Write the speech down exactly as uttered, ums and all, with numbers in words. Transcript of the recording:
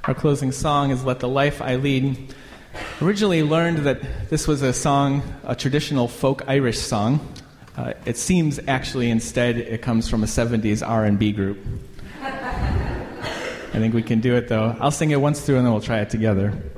Our closing song is Let the Life I Lead. Originally learned that this was a song, a traditional folk Irish song. Uh, it seems actually instead it comes from a seventies R and B group. I think we can do it though. I'll sing it once through and then we'll try it together.